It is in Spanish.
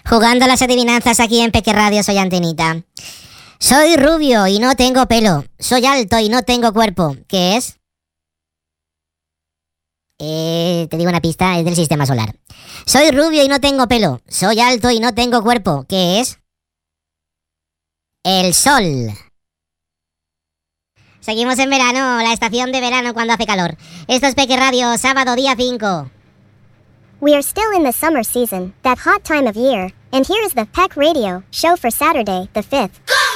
Jugando a las adivinanzas aquí en Peque Radio, soy Antenita. Soy rubio y no tengo pelo. Soy alto y no tengo cuerpo. ¿Qué es? Te digo una pista, es del sistema solar. Soy rubio y no tengo pelo. Soy alto y no tengo cuerpo. ¿Qué es? El sol. Seguimos en verano, la estación de verano cuando hace calor. Esto es Peque Radio, sábado día 5. We are still in the summer season, that hot time of year, and here is the Peck Radio show for Saturday, the 5th.